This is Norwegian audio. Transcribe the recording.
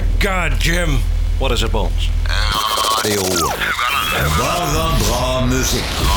my God, Jim. What is it, Bones? Radio. Bare bra musikk.